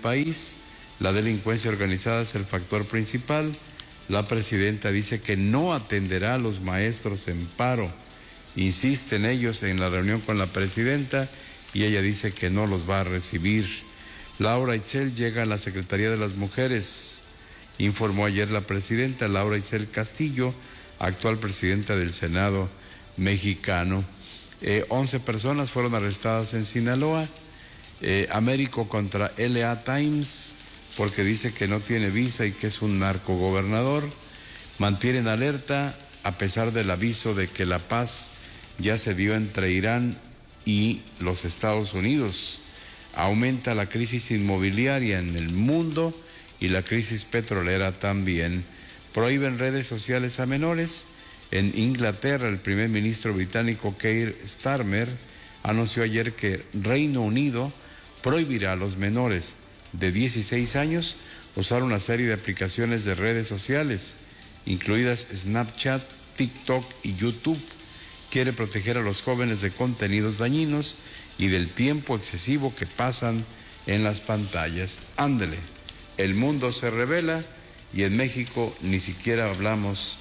país. La delincuencia organizada es el factor principal. La presidenta dice que no atenderá a los maestros en paro. Insisten ellos en la reunión con la presidenta y ella dice que no los va a recibir. Laura Itzel llega a la Secretaría de las Mujeres. Informó ayer la presidenta Laura Itzel Castillo, actual presidenta del Senado mexicano. 11 personas fueron arrestadas en Sinaloa. Américo contra LA Times, porque dice que no tiene visa y que es un narcogobernador. Mantienen alerta a pesar del aviso de que la paz ya se dio entre Irán y los Estados Unidos. Aumenta la crisis inmobiliaria en el mundo y la crisis petrolera también. Prohíben redes sociales a menores. En Inglaterra, el primer ministro británico Keir Starmer anunció ayer que Reino Unido prohibirá a los menores de 16 años usar una serie de aplicaciones de redes sociales, incluidas Snapchat, TikTok y YouTube. Quiere proteger a los jóvenes de contenidos dañinos y del tiempo excesivo que pasan en las pantallas. Ándele, el mundo se revela y en México ni siquiera hablamos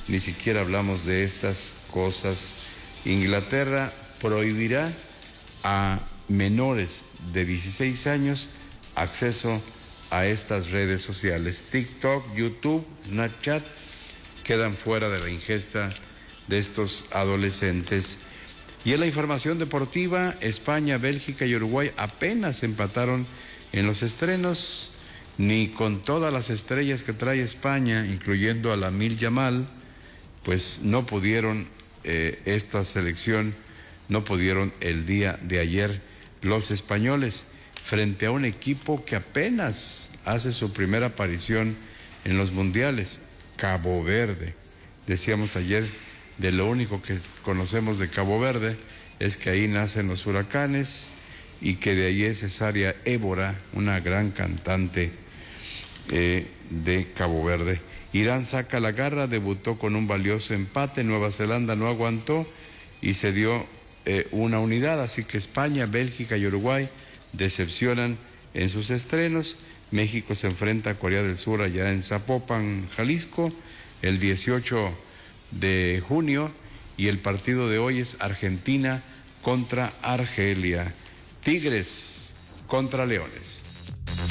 de estas cosas. Inglaterra prohibirá a menores de 16 años acceso a estas redes sociales. TikTok, YouTube, Snapchat quedan fuera de la ingesta de estos adolescentes. Y en la información deportiva, España, Bélgica y Uruguay apenas empataron en los estrenos. Ni con todas las estrellas que trae España, incluyendo a Lamine Yamal, pues no pudieron esta selección, no pudieron el día de ayer los españoles frente a un equipo que apenas hace su primera aparición en los mundiales, Cabo Verde. Decíamos ayer, de lo único que conocemos de Cabo Verde es que ahí nacen los huracanes y que de ahí es Cesárea Évora, una gran cantante de Cabo Verde. Irán saca la garra, debutó con un valioso empate, Nueva Zelanda no aguantó y se dio una unidad, así que España, Bélgica y Uruguay decepcionan en sus estrenos. México se enfrenta a Corea del Sur allá en Zapopan, Jalisco, el 18 de junio, y el partido de hoy es Argentina contra Argelia. Tigres contra Leones.